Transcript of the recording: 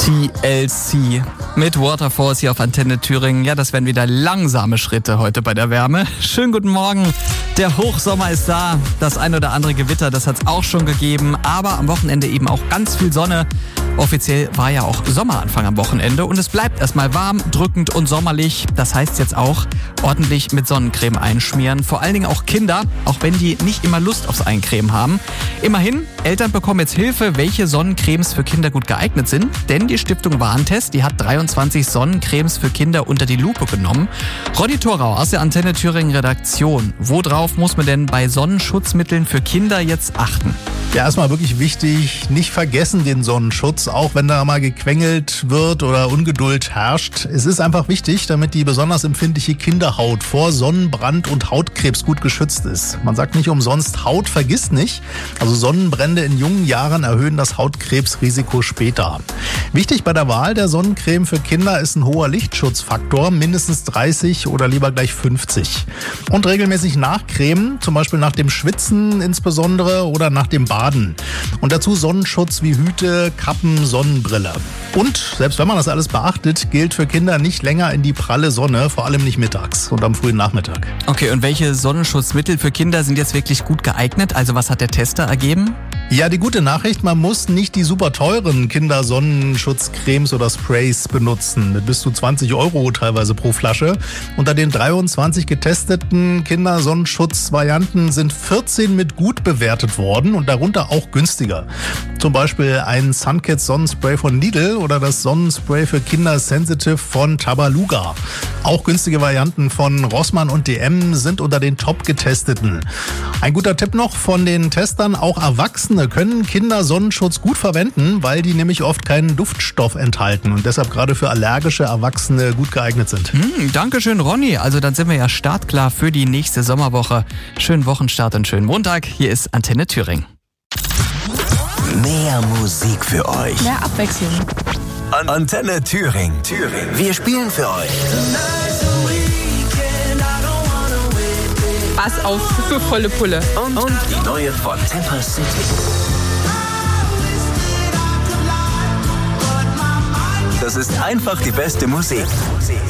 TLC mit Waterfalls hier auf Antenne Thüringen. Ja, das werden wieder langsame Schritte heute bei der Wärme. Schönen guten Morgen. Der Hochsommer ist da. Das ein oder andere Gewitter, das hat es auch schon gegeben. Aber am Wochenende eben auch ganz viel Sonne. Offiziell war ja auch Sommeranfang am Wochenende und es bleibt erstmal warm, drückend und sommerlich. Das heißt jetzt auch ordentlich mit Sonnencreme einschmieren. Vor allen Dingen auch Kinder, auch wenn die nicht immer Lust aufs Eincremen haben. Immerhin, Eltern bekommen jetzt Hilfe, welche Sonnencremes für Kinder gut geeignet sind. Denn die Stiftung Warentest, die hat 23 Sonnencremes für Kinder unter die Lupe genommen. Ronny Thorau aus der Antenne Thüringen Redaktion. Worauf muss man denn bei Sonnenschutzmitteln für Kinder jetzt achten? Ja, erstmal wirklich wichtig, nicht vergessen den Sonnenschutz, auch wenn da mal gequengelt wird oder Ungeduld herrscht. Es ist einfach wichtig, damit die besonders empfindliche Kinderhaut vor Sonnenbrand und Hautkrebs gut geschützt ist. Man sagt nicht umsonst, Haut vergisst nicht. Also Sonnenbrände in jungen Jahren erhöhen das Hautkrebsrisiko später. Wichtig bei der Wahl der Sonnencreme für Kinder ist ein hoher Lichtschutzfaktor, mindestens 30 oder lieber gleich 50. Und regelmäßig nachcremen, zum Beispiel nach dem Schwitzen insbesondere oder nach dem Baden. Und dazu Sonnenschutz wie Hüte, Kappen, Sonnenbrille. Und selbst wenn man das alles beachtet, gilt für Kinder nicht länger in die pralle Sonne, vor allem nicht mittags und am frühen Nachmittag. Okay, und welche Sonnenschutzmittel für Kinder sind jetzt wirklich gut geeignet? Also was hat der Tester ergeben? Ja, die gute Nachricht, man muss nicht die super teuren Kindersonnenschutzcremes oder Sprays benutzen, mit bis zu 20 € teilweise pro Flasche. Unter den 23 getesteten Kindersonnenschutzvarianten sind 14 mit gut bewertet worden und darunter auch günstiger. Zum Beispiel ein Sunkids Sonnenspray von Lidl oder das Sonnenspray für Kinder Sensitive von Tabaluga. Auch günstige Varianten von Rossmann und DM sind unter den top getesteten. Ein guter Tipp noch von den Testern, auch Erwachsene können Kindersonnenschutz gut verwenden, weil die nämlich oft keinen Duftstoff enthalten und deshalb gerade für allergische Erwachsene gut geeignet sind. Dankeschön, Ronny. Also dann sind wir ja startklar für die nächste Sommerwoche. Schönen Wochenstart und schönen Montag. Hier ist Antenne Thüringen. Mehr Musik für euch. Mehr Abwechslung. Antenne Thüringen. Wir spielen für euch. Pass auf, für volle Pulle. Und die neue von Temper City. Das ist einfach die beste Musik.